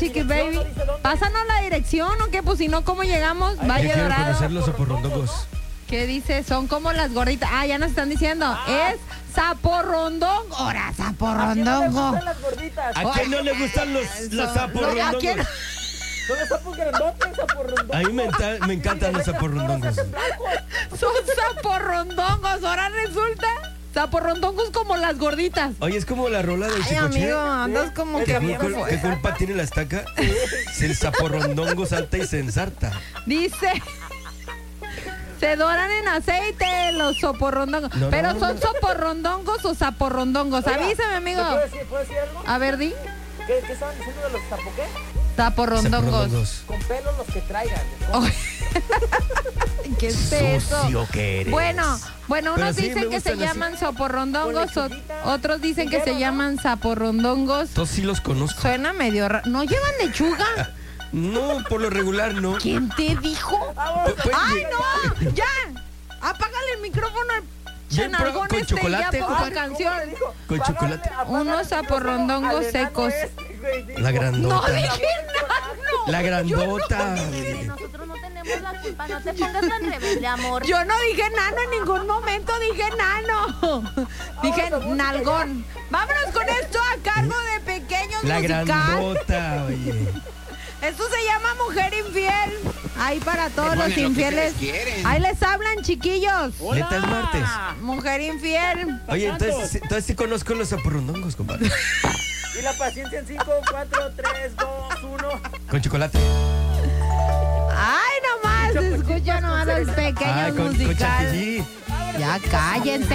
Chiqui Baby. Pásanos la dirección o qué, pues si no, ¿cómo llegamos? Yo Valle quiero Dorado. conocer los saporrondongos. ¿Qué dice? Son como las gorditas. Ah, ya nos están diciendo. Es saporrondongo. Ahora, saporrondongo. Las gorditas. ¿A quién no le gustan los ¿A saporrondongos? quién? Son los sapos grandotes, saporrondongos. A mí me encantan los saporrondongos. Son saporrondongos. Ahora resulta saporrondongos como las gorditas. Oye, es como la rola del Ay, Chicoche. amigo, andas como que... ¿Qué culpa tiene la estaca? Si el saporrondongo salta y se ensarta. Dice... Se doran en aceite los soporrondongos. No, Pero no, son soporrondongos o saporrondongos. Oiga, Avísame, amigo. ¿Puedo decir algo? A ver, di. ¿Qué estaban diciendo de los sapoqué? Saporrondongos. Con pelos los que traigan. Oh. ¿Qué es eso? Sucio que eres. Bueno, Pero unos sí, dicen me que se gustan así. llaman soporrondongos, Con lechuguita, otros dicen que se ligero, ¿no? llaman saporrondongos. Todos sí los conozco. Suena medio raro. ¿No llevan lechuga? No, por lo regular no. ¿Quién te dijo? Pues, ¡Ay, no! ¡Ya! Apágale el micrófono al Bien, pero chenargón con este, chocolate, ya pongo compadre. canción. Con chocolate. Unos saporrondongos secos. La No grandota. dije nano. La grandota. Nosotros no tenemos la culpa, no te pongas tan rebelde, amor. Yo no dije nano en ningún momento, dije nano. Dije nalgón. Vámonos con esto a cargo de Pequeños La Musical. grandota, oye. Esto se llama Mujer Infiel. Ahí para todos los infieles. Ahí les hablan, chiquillos. Neta es martes. Mujer infiel. Oye, entonces sí conozco los saporrondongos, compadre. Y la paciencia en 5, 4, 3, 2, 1. Con chocolate. Ay, nomás, escucha nomás los Pequeños Con Musical. chantilly. Ya cállense.